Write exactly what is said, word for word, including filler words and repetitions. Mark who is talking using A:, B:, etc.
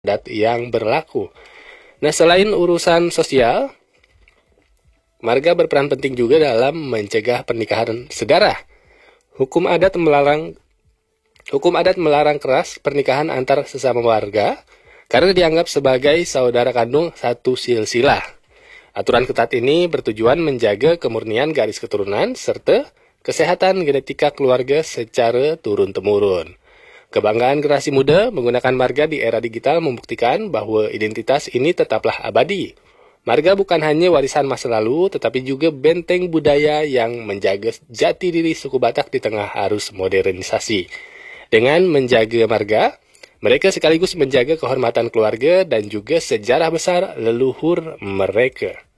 A: adat yang berlaku. Nah, selain urusan sosial, marga berperan penting juga dalam mencegah pernikahan sedara. Hukum adat melarang hukum adat melarang keras pernikahan antar sesama warga karena dianggap sebagai saudara kandung satu silsilah. Aturan ketat ini bertujuan menjaga kemurnian garis keturunan serta kesehatan genetika keluarga secara turun-temurun. Kebanggaan generasi muda menggunakan marga di era digital membuktikan bahwa identitas ini tetaplah abadi. Marga bukan hanya warisan masa lalu, tetapi juga benteng budaya yang menjaga jati diri suku Batak di tengah arus modernisasi. Dengan menjaga marga, mereka sekaligus menjaga kehormatan keluarga dan juga sejarah besar leluhur mereka.